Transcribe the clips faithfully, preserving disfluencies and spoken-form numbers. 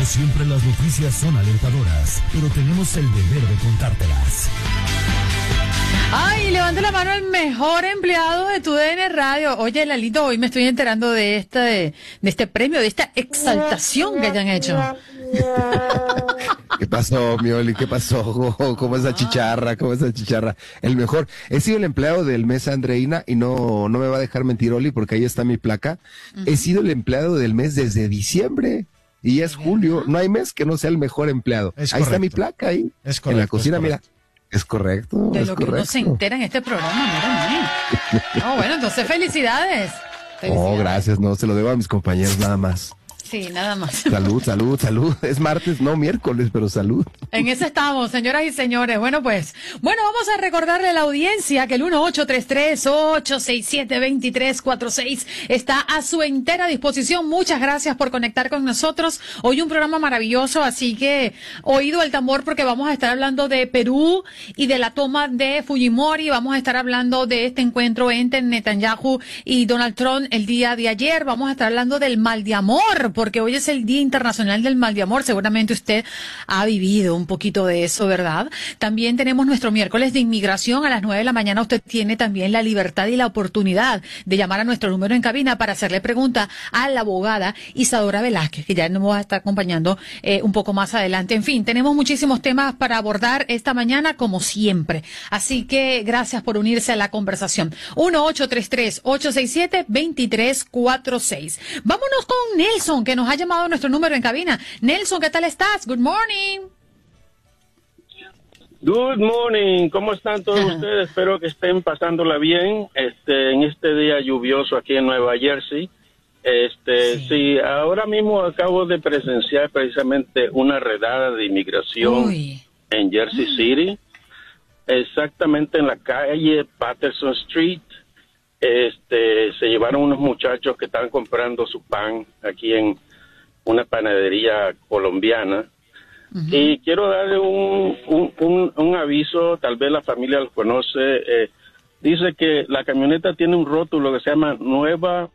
siempre las noticias son alentadoras, pero tenemos el deber de contártelas. Ay, levante la mano el mejor empleado de tu D N Radio. Oye, Lalito, hoy me estoy enterando de este, de este premio, de esta exaltación que hayan hecho. ¿Qué pasó, Mioli? ¿Qué pasó? ¿Cómo es la chicharra? ¿Cómo es la chicharra? El mejor. He sido el empleado del mes, Andreina, y no, no me va a dejar mentir, Oli, porque ahí está mi placa. Uh-huh. He sido el empleado del mes desde diciembre. Y ya es julio. No hay mes que no sea el mejor empleado. Es ahí correcto. está mi placa, ahí. Es correcto, en la cocina, es mira. Es correcto. De es lo correcto. que uno se entera en este programa, mira, mira. No, bueno, entonces felicidades. felicidades. Oh, gracias. No, se lo debo a mis compañeros nada más. Sí, nada más. Salud, salud, salud. Es martes, no miércoles, pero salud. En eso estamos, señoras y señores. Bueno, pues, bueno, vamos a recordarle a la audiencia que el uno ocho tres tres, ocho seis siete, dos tres cuatro seis está a su entera disposición. Muchas gracias por conectar con nosotros. Hoy un programa maravilloso, así que oído el tambor porque vamos a estar hablando de Perú y de la toma de Fujimori. Vamos a estar hablando de este encuentro entre Netanyahu y Donald Trump el día de ayer. Vamos a estar hablando del mal de amor, porque hoy es el Día Internacional del Mal de Amor. Seguramente usted ha vivido un poquito de eso, ¿verdad? También tenemos nuestro miércoles de inmigración a las nueve de la mañana. Usted tiene también la libertad y la oportunidad de llamar a nuestro número en cabina para hacerle pregunta a la abogada Isadora Velázquez, que ya nos va a estar acompañando eh, un poco más adelante. En fin, tenemos muchísimos temas para abordar esta mañana, como siempre. Así que gracias por unirse a la conversación. uno ocho tres tres, ocho seis siete, dos tres cuatro seis. Vámonos con Nelson, que nos ha llamado a nuestro número en cabina. Nelson, ¿qué tal estás? Good morning. Good morning. ¿Cómo están todos ustedes? Espero que estén pasándola bien este, en este día lluvioso aquí en Nueva Jersey. Este, sí. sí, ahora mismo acabo de presenciar precisamente una redada de inmigración Uy. en Jersey mm. City, exactamente en la calle Patterson Street. Este, se llevaron unos muchachos que estaban comprando su pan aquí en una panadería colombiana. Uh-huh. Y quiero darle un, un, un, un aviso, tal vez la familia lo conoce. Eh, dice que la camioneta tiene un rótulo que se llama Nueva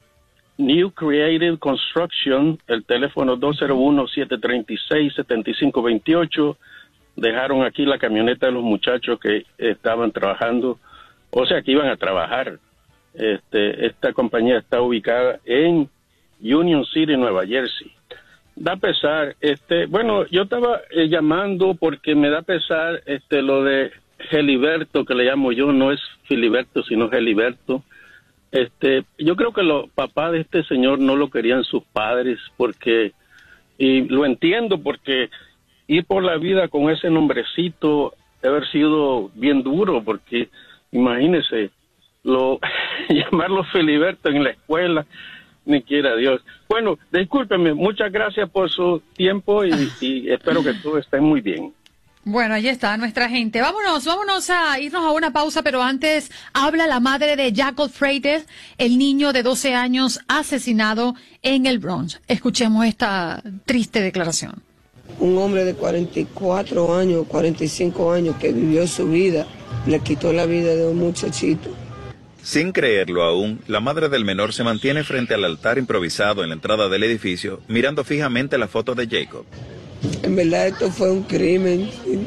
New Creative Construction, el teléfono dos cero uno, siete tres seis, siete cinco dos ocho. Dejaron aquí la camioneta de los muchachos que estaban trabajando, o sea, que iban a trabajar. Este, esta compañía está ubicada en Union City, Nueva Jersey. Da pesar, este, bueno, yo estaba eh, llamando porque me da pesar este, lo de Geliberto, que le llamo yo, no es Filiberto, sino Geliberto. Este, yo creo que los papás de este señor no lo querían sus padres, porque, y lo entiendo, porque ir por la vida con ese nombrecito debe haber sido bien duro, porque imagínese, lo llamarlo Filiberto en la escuela, ni quiera Dios. Bueno, discúlpeme, muchas gracias por su tiempo y, y espero que todo esté muy bien. Bueno, ahí está nuestra gente. Vámonos, vámonos a irnos a una pausa, pero antes habla la madre de Jacob Freites, el niño de doce años asesinado en el Bronx. Escuchemos esta triste declaración. Un hombre de cuarenta y cuatro años, cuarenta y cinco años que vivió su vida, le quitó la vida de un muchachito. Sin creerlo aún, la madre del menor se mantiene frente al altar improvisado en la entrada del edificio, mirando fijamente la foto de Jacob. En verdad esto fue un crimen, sin,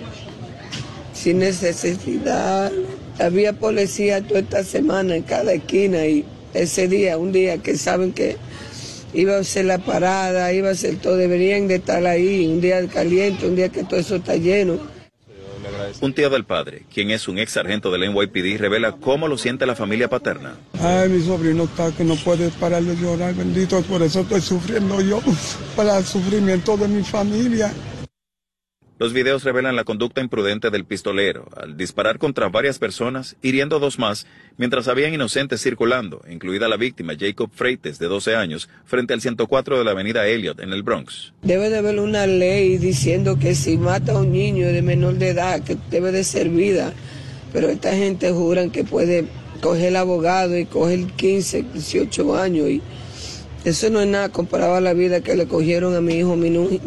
sin necesidad. Había policía toda esta semana en cada esquina y ese día, un día que saben que iba a ser la parada, iba a ser todo, deberían de estar ahí, un día caliente, un día que todo eso está lleno. Un tío del padre, quien es un ex sargento del N Y P D, revela cómo lo siente la familia paterna. Ay, mi sobrino está que no puede parar de llorar, bendito, por eso estoy sufriendo yo, por el sufrimiento de mi familia. Los videos revelan la conducta imprudente del pistolero al disparar contra varias personas, hiriendo dos más, mientras habían inocentes circulando, incluida la víctima Jacob Freites, de doce años, frente al ciento cuatro de la avenida Elliot, en el Bronx. Debe de haber una ley diciendo que si mata a un niño de menor de edad, que debe de ser vida, pero esta gente juran que puede coger el abogado y coger quince, dieciocho años, y eso no es nada comparado a la vida que le cogieron a mi hijo Minuji.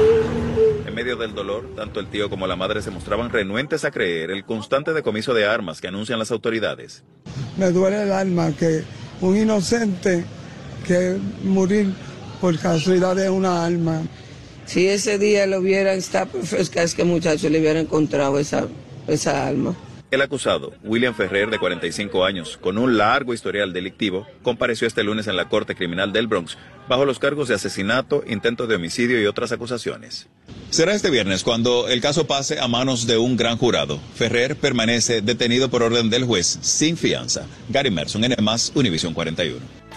En medio del dolor, tanto el tío como la madre se mostraban renuentes a creer el constante decomiso de armas que anuncian las autoridades. Me duele el alma que un inocente que morir por casualidad de una arma. Si ese día lo hubieran estado fresca, es que muchacho le hubiera encontrado esa, esa alma. El acusado, William Ferrer, de cuarenta y cinco años, con un largo historial delictivo, compareció este lunes en la Corte Criminal del Bronx bajo los cargos de asesinato, intento de homicidio y otras acusaciones. Será este viernes cuando el caso pase a manos de un gran jurado. Ferrer permanece detenido por orden del juez sin fianza. Gary Merson, N más, Univisión cuarenta y uno.